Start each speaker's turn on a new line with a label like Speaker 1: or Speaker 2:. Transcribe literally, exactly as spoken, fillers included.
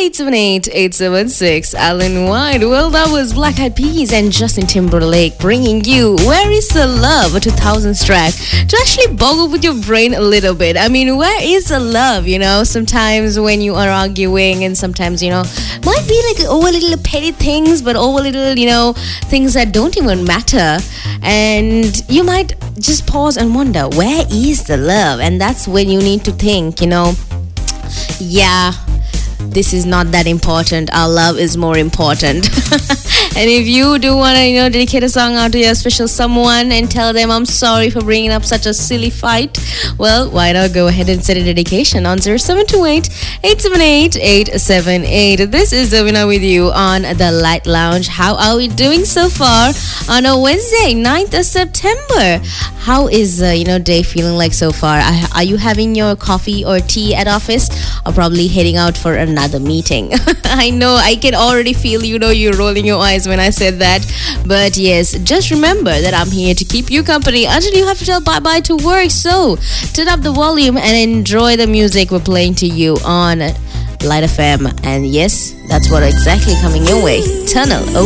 Speaker 1: eight seven eight, eight seven six. Alan White. Well, that was Black Eyed Peas and Justin Timberlake bringing you Where Is the Love, a two thousands track, to actually boggle with your brain a little bit. I mean, where is the love? You know, sometimes when you are arguing, and sometimes, you know, might be like over little petty things, but over little, you know, things that don't even matter. And you might just pause and wonder, where is the love? And that's when you need to think, you know, yeah, this is not that important. Our love is more important. And if you do want to, you know, dedicate a song out to your special someone and tell them, I'm sorry for bringing up such a silly fight, well, why not go ahead and send a dedication on zero seven two eight, eight seven eight, eight seven eight. This is Davina with you on The Light Lounge. How are we doing so far on a Wednesday, ninth of September? How is, uh, you know, day feeling like so far? Are, are you having your coffee or tea at office, or probably heading out for another meeting? I know, I can already feel, you know, you're rolling your eyes when I said that. But yes, just remember that I'm here to keep you company until you have to tell bye-bye to work. So turn up the volume and enjoy the music we're playing to you on Light F M. And yes, that's what exactly coming your way. Tunnel